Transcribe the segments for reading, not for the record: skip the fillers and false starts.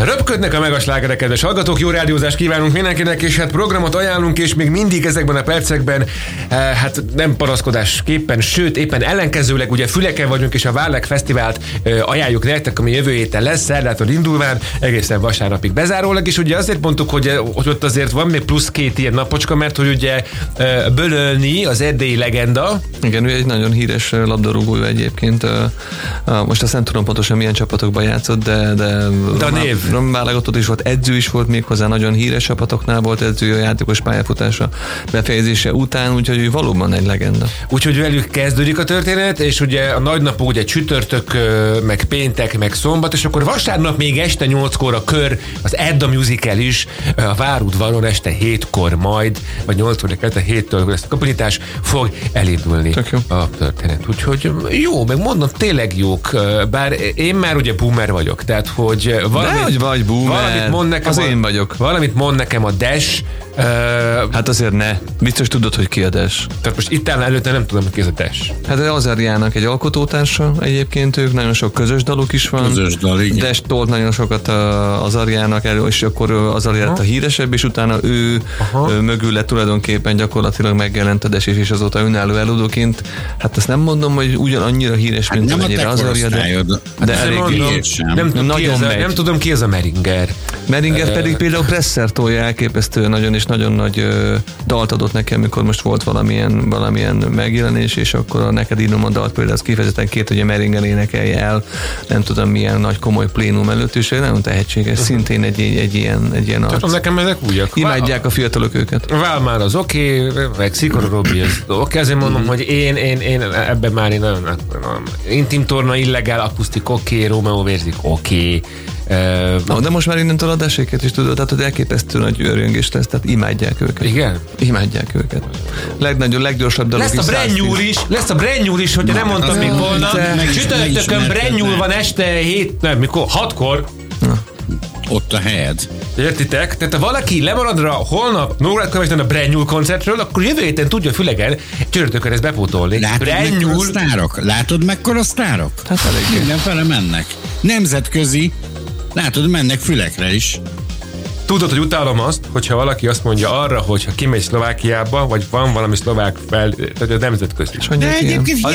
Röpködnek a megaslágerek, kedves hallgatók, jó rádiózást kívánunk mindenkinek, és hát programot ajánlunk, és még mindig ezekben a percekben, hát nem panaszkodásképpen, sőt éppen ellenkezőleg, ugye Füleken vagyunk, és a Várlek Fesztivált ajánljuk nektek, ami jövő héten lesz, szerdától indulván, egészen vasárnapig bezárólag, és ugye azért mondtuk, hogy ott azért van még plusz 2 ilyen napocska, mert hogy ugye Bölölni, az erdélyi legenda. Igen, ő egy nagyon híres labdarúgó egyébként. Most azt nem tudom pontosan milyen csapatokban játszott, de a név. Válogatott is volt, edző is volt, méghozzá nagyon híres csapatoknál volt edző a játékos pályafutása befejezése után, úgyhogy ő valóban egy legenda. Úgyhogy velük kezdődik a történet, és ugye a nagy napok ugye csütörtök, meg péntek, meg szombat, és akkor vasárnap még este 8-kor a kör, az Edda Musical is a Várudvaron este 7-kor majd, vagy 8-kor, este 7-től ezt a kapacitás fog elindulni a történet. Úgyhogy jó, meg mondom, tényleg jók, bár én már ugye boomer vagyok, tehát hogy valamit mond nekem az én vagyok. Valamit mond nekem a Dash. Hát azért ne. Biztos tudod, hogy ki a Dash. Tehát most itt előtte nem tudom, hogy ki ez a Dash. Hát Azariának egy alkotótársa egyébként, ők nagyon sok közös daluk is van. Közös dal, igen. Dash tolt nagyon sokat Azariának elő, és akkor Azari lett a híresebb, és utána ő mögül lett tulajdonképpen gyakorlatilag megjelent a Dash, és azóta önálló előadóként. Hát azt nem mondom, hogy ugyanannyira híres, mint amennyire Azaria, de elég nem tudom ki ez a Meringer. Meringer pedig például Presser tolja elképesztően nagyon, és nagyon nagy dalt adott nekem, amikor most volt valamilyen megjelenés, és akkor a Neked írom a dalt például az kifejezetten két, hogy a Meringer énekelje el, nem tudom milyen nagy komoly plénum előtt, és nagyon tehetséges, szintén egy ilyen arc. Tudom, nekem ezek újak. Imádják a fiatalok őket. Vál már az oké, meg Szikora Robi az oké, ezért mondom, hogy én ebben már én nagyon intim torna, illegál, akusztik oké, Romeo vérzik oké. De most már innentől a Daséket is tudod, tehát hogy elképesztő nagy örjöngés lesz, tehát imádják őket. Igen? Imádják őket. Leggyorsabb dalok lesz a Brand is, hogyha nem mondtam még volna. Csütörtökön Brand van este 6-kor. Ott a helyed. Értitek? Tehát ha valaki lemaradra holnap Nórát követően a Brand New koncertről, akkor jövő héten tudja Fülegen csütörtökön ezt bepótolni. Látod mekkora sztárok? Hát elég. Mindenfele mennek. Nemzetközi, látod, mennek Fülekre is. Tudod, hogy utálom azt, hogyha valaki azt mondja arra, hogy ha kimegy Szlovákiába, vagy van valami szlovák tehát nemzetközi. De egyébként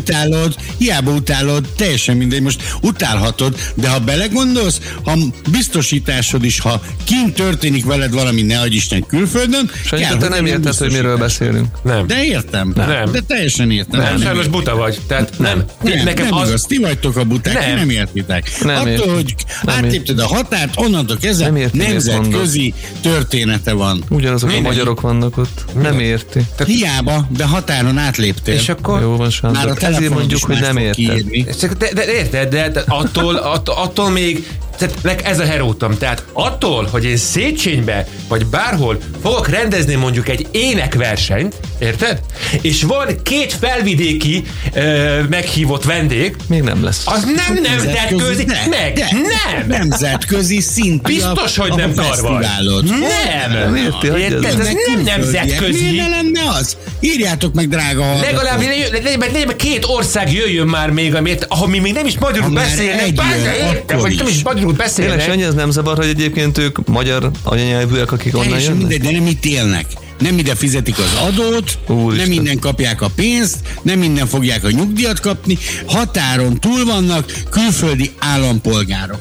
hiába utálod, teljesen mindegy, most utálhatod, de ha belegondolsz, ha biztosításod is, ha kint történik veled valami, ne adj Isten külföldön, kell, te nem érted, hogy miről beszélünk. Nem. De értem. Nem. De teljesen értem. Nem, sajnos buta vagy. Tehát nem igaz, ti vagytok a buták, nem értitek. Attól, hogy átlépted a határt, onnantól kezdve nemzetközi története van. Ugyanazok a magyarok vannak ott. Nem érti. Hiába, de határon átléptél. És akkor jó van, Sándor. Már a ezért mondjuk, hogy nem érted. De érted, de attól még ez a herótam. Tehát attól, hogy én Széchenybe, vagy bárhol fogok rendezni mondjuk egy énekversenyt, érted? És van 2 felvidéki meghívott vendég. Még nem lesz. Az nem nemzetközi. Nem. Nemzetközi szintű. Biztos, hogy nem karvaj. Nem. Érted? Ez nem nemzetközi. Miért ne lenne az? Írjátok meg, drága hallgatók. Legalább legyen 2 ország jöjjön már még, ahol mi még nem is magyarul beszélnek. Vagy nem is magyarul beszélnek. Tényleg, Sanyi, ez nem zavar, hogy egyébként ők magyar anyanyelvűek, akik onnan jönnek? Mindegy, de nem itt élnek. Nem ide fizetik az adót, nem minden kapják a pénzt, nem minden fogják a nyugdíjat kapni, határon túl vannak külföldi állampolgárok.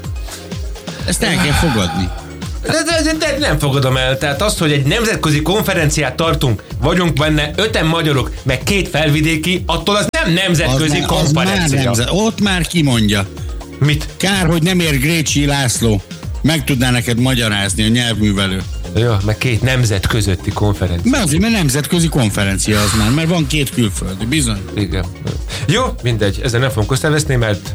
Ezt el kell fogadni. De nem fogadom el. Tehát azt, hogy egy nemzetközi konferenciát tartunk, vagyunk benne 5 magyarok, meg 2 felvidéki, attól az nem nemzetközi konferencia. Ott már kimondja. Mit? Kár, hogy nem ér Grécsi László. Meg tudná neked magyarázni a nyelvművelő. Ja, meg 2 nemzet közötti konferencia. Mert azért, mert nemzetközi konferencia az már, mert van 2 külföldi, bizony. Igen. Jó, mindegy, ezzel nem fogom köztelvezni, mert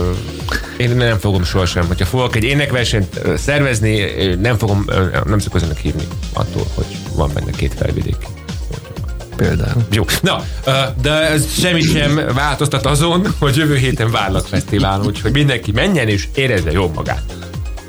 én nem fogom sohasem, hogyha fogok egy énekversenyt szervezni, nem fogom nemzetközinek hívni attól, hogy van benne 2 felvidéki. Például. Jó, na, de ez semmit sem változtat azon, hogy jövő héten Várlak Fesztiválon, úgyhogy mindenki menjen és érezze jól magát.